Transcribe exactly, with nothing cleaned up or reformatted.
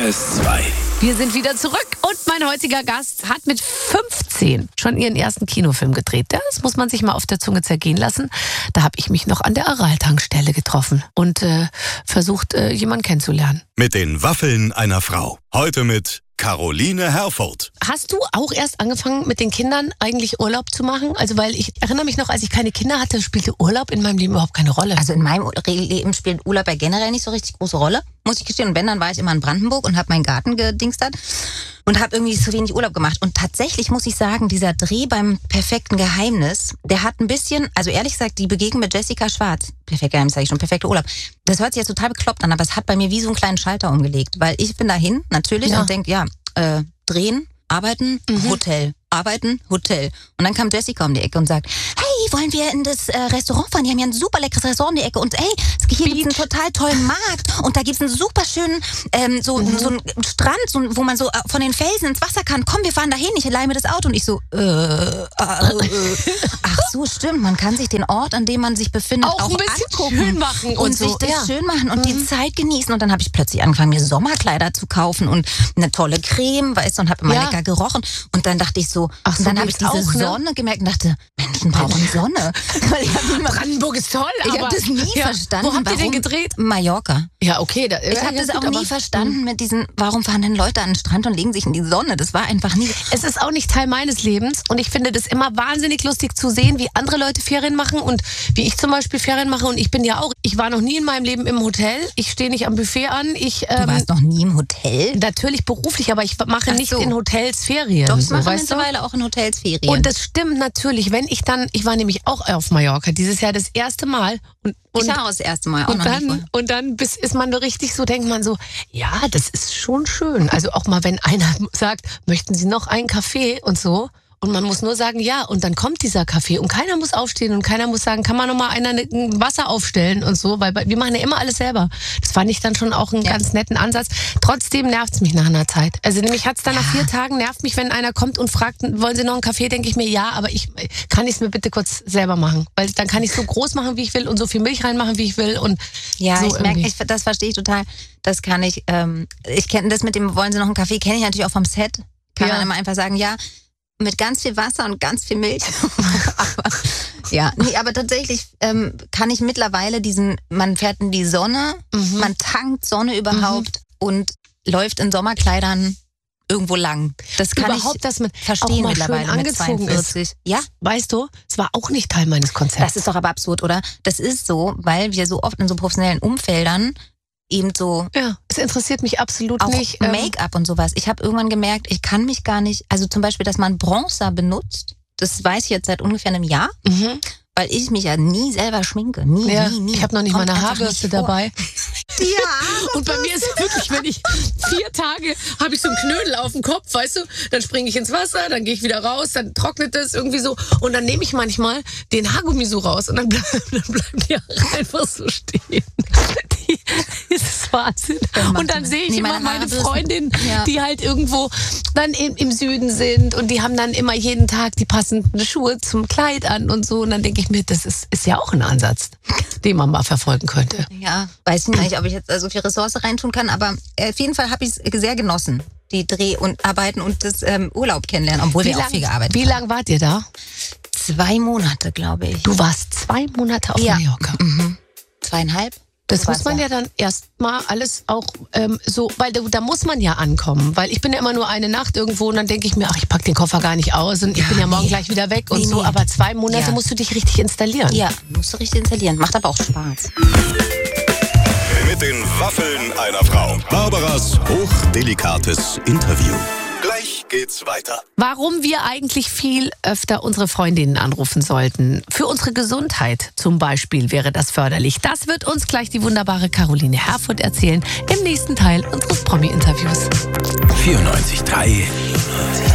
S zwei. Wir sind wieder zurück und mein heutiger Gast hat mit fünfzehn schon ihren ersten Kinofilm gedreht. Das muss man sich mal auf der Zunge zergehen lassen. Da habe ich mich noch an der Aral-Tankstelle getroffen und äh, versucht, äh, jemanden kennenzulernen. Mit den Waffeln einer Frau. Heute mit Caroline Herfurth. Hast du auch erst angefangen, mit den Kindern eigentlich Urlaub zu machen? Also, weil ich erinnere mich noch, als ich keine Kinder hatte, spielte Urlaub in meinem Leben überhaupt keine Rolle. Also in meinem Leben spielt Urlaub ja generell nicht so richtig große Rolle, muss ich gestehen. Und wenn, dann war ich immer in Brandenburg und habe meinen Garten gedingstert und habe irgendwie zu wenig Urlaub gemacht. Und tatsächlich muss ich sagen, dieser Dreh beim Perfekten Geheimnis, der hat ein bisschen, also ehrlich gesagt, die Begegnung mit Jessica Schwarz, Perfektes Geheimnis sage ich schon, perfekter Urlaub, das hört sich jetzt total bekloppt an, aber es hat bei mir wie so einen kleinen Schalter umgelegt. Weil ich bin dahin, natürlich, Ja. und denke, ja, äh, drehen, arbeiten, Mhm. Hotel. Arbeiten, Hotel. Und dann kam Jessica um die Ecke und sagt, hey, wollen wir in das äh, Restaurant fahren? Die haben ja ein super leckeres Restaurant um die Ecke. Und hey, hier gibt es einen total tollen Markt. Und da gibt es einen super schönen, ähm, so, Mhm. so einen Strand, so, wo man so äh, von den Felsen ins Wasser kann. Komm, wir fahren dahin, ich leihe mir das Auto. Und ich so, äh, äh, äh. Ach so, stimmt. Man kann sich den Ort, an dem man sich befindet, Auch auch, ein bisschen angucken. schön machen und und so, sich das ja. schön machen und die Zeit genießen. Und dann habe ich plötzlich angefangen, mir Sommerkleider zu kaufen und eine tolle Creme, weißt du, und habe immer Ja. lecker gerochen. Und dann dachte ich so, Ach so, und dann habe ich geht's diese auch, ne? Sonne gemerkt und dachte, Menschen brauchen Sonne. Weil ich habe immer, Brandenburg ist toll, ich aber... habe das nie Ja. verstanden. Wo habt ihr warum, den gedreht? Mallorca. Ja, okay. Da, Ich ja, habe ja, das gut, auch nie aber- verstanden mit diesen, warum fahren denn Leute an den Strand und legen sich in die Sonne? Das war einfach nie. Es ist auch nicht Teil meines Lebens und ich finde das immer wahnsinnig lustig zu sehen, wie andere Leute Ferien machen und wie ich zum Beispiel Ferien mache. Und ich bin ja auch, ich war noch nie in meinem Leben im Hotel, ich stehe nicht am Buffet an, ich... Du Ähm, warst noch nie im Hotel? natürlich beruflich, aber ich mache Ach nicht so. in Hotels Ferien. Doch, das so, machen weißt du? mittlerweile auch in Hotels Ferien. Und das stimmt natürlich, wenn ich dann, ich war nämlich auch auf Mallorca, dieses Jahr das erste Mal. Und, und, ich war auch das erste Mal, auch und noch nicht dann, vorher. und dann bis, ist man so richtig so, denkt man so, ja, das ist schon schön. Also auch mal, wenn einer sagt, möchten Sie noch einen Kaffee und so. Und man muss nur sagen, ja, und dann kommt dieser Kaffee und keiner muss aufstehen und keiner muss sagen, kann man noch mal einer ne- ein Wasser aufstellen und so, weil wir machen ja immer alles selber. Das fand ich dann schon auch einen Ja. ganz netten Ansatz. Trotzdem nervt es mich nach einer Zeit. Also nämlich hat es dann nach vier Tagen, nervt mich, wenn einer kommt und fragt, wollen Sie noch einen Kaffee, denke ich mir, ja, aber ich kann ich es mir bitte kurz selber machen, weil dann kann ich so groß machen, wie ich will und so viel Milch reinmachen, wie ich will und Ja, so ich merke, irgendwie. ich, das verstehe ich total. Das kann ich, ähm, ich kenne das mit dem, wollen Sie noch einen Kaffee, kenne ich natürlich auch vom Set. Kann Ja. man immer einfach sagen, ja, mit ganz viel Wasser und ganz viel Milch. aber, ja, nee, aber tatsächlich ähm, kann ich mittlerweile diesen, man fährt in die Sonne, Mhm. man tankt Sonne überhaupt und läuft in Sommerkleidern irgendwo lang. Das kann Überhaupt, ich dass man verstehen auch mal schön mittlerweile mit angezogen zweiundvierzig. Ja, weißt du, es war auch nicht Teil meines Konzepts. das ist doch aber absurd, oder? Das ist so, weil wir so oft in so professionellen Umfeldern eben so ja, es interessiert mich absolut auch nicht. ähm, Make-up und sowas. Ich habe irgendwann gemerkt, ich kann mich gar nicht, also zum Beispiel, dass man Bronzer benutzt, das weiß ich jetzt seit ungefähr einem Jahr, Mhm. weil ich mich ja nie selber schminke. Nie, Ja, nie, nie. ich habe noch nicht Kommt mal eine einfach Haarbürste nicht vor. dabei. Ja, Und bei mir ist es wirklich, wenn ich vier Tage habe ich so einen Knödel auf dem Kopf, weißt du, dann springe ich ins Wasser, dann gehe ich wieder raus, dann trocknet es irgendwie so und dann nehme ich manchmal den Haargummi so raus und dann, bleib, dann bleiben die Haare einfach so stehen. Die, das ist Wahnsinn. Dann macht Und dann man- sehe ich Nee, immer meine meine Haarbürsten- Freundinnen, Ja. die halt irgendwo dann im, im Süden sind und die haben dann immer jeden Tag die passenden Schuhe zum Kleid an und so und dann denke ich mir, das ist, ist ja auch ein Ansatz, den man mal verfolgen könnte. ja, weiß ich nicht, ob ich jetzt so viel Ressource reintun kann, aber auf jeden Fall habe ich es sehr genossen, die Dreh- und Arbeiten und das ähm, Urlaub kennenlernen, obwohl wir auch viel gearbeitet Wie lange wart ihr da? haben. Zwei Monate, glaube ich. Du warst zwei Monate auf Ja. Mallorca. Mhm. Zweieinhalb? Das So muss war's, man ja dann erstmal alles auch ähm, so, weil da, da muss man ja ankommen. Weil ich bin ja immer nur eine Nacht irgendwo und dann denke ich mir, ach, ich pack den Koffer gar nicht aus und ich Ja, bin ja morgen nee. gleich wieder weg und Nee, so. nee. Aber zwei Monate Ja. musst du dich richtig installieren. Ja, musst du richtig installieren. Macht aber auch Spaß. Mit den Waffeln einer Frau. Barbaras hochdelikates Interview. Gleich geht's weiter. Warum wir eigentlich viel öfter unsere Freundinnen anrufen sollten. Für unsere Gesundheit zum Beispiel wäre das förderlich. Das wird uns gleich die wunderbare Caroline Herfurth erzählen im nächsten Teil unseres Promi-Interviews. vierundneunzig Komma drei